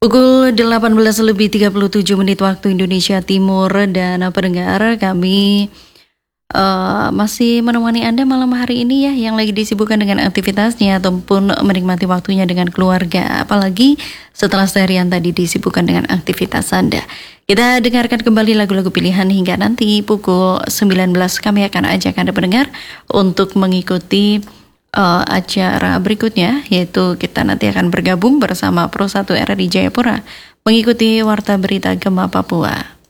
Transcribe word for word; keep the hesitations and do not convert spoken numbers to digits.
Pukul delapan belas lebih tiga puluh tujuh menit waktu Indonesia Timur, dan pendengar kami uh, masih menemani Anda malam hari ini ya, yang lagi disibukkan dengan aktivitasnya ataupun menikmati waktunya dengan keluarga, apalagi setelah seharian tadi disibukkan dengan aktivitas Anda. Kita dengarkan kembali lagu-lagu pilihan hingga nanti pukul sembilan belas. Kami akan ajak Anda pendengar untuk mengikuti Uh, acara berikutnya, yaitu kita nanti akan bergabung bersama Pro satu R R I Jayapura mengikuti Warta Berita Gema Papua.